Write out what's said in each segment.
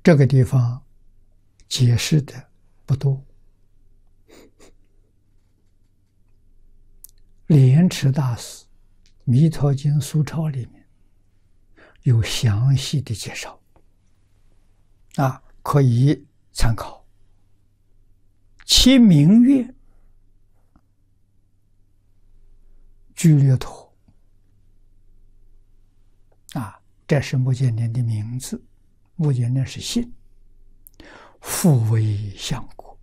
这个地方解释的不多。莲池大师《弥陀经疏钞》里面有详细的介绍，可以参考。其名曰居略陀，这是目犍连的名字，目犍连是姓，父为相国，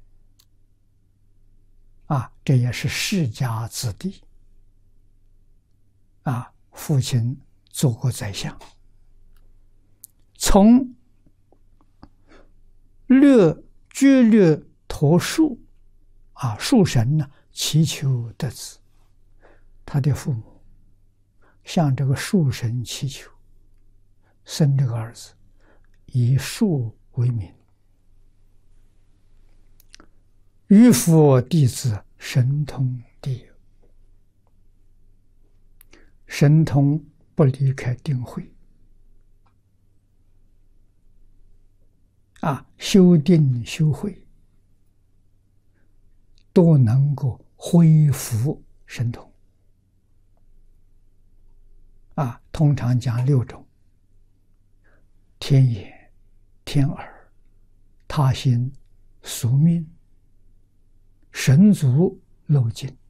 这也是世家子弟，父亲做过宰相，从居略陀树树神呢祈求得子，他的父母向这个树神祈求，生这个儿子，以树为名。于佛弟子神通地有，神通不离开定慧，修定修慧都能够恢复神通。通常讲6种：天眼、天耳、他心、宿命、神足、漏尽。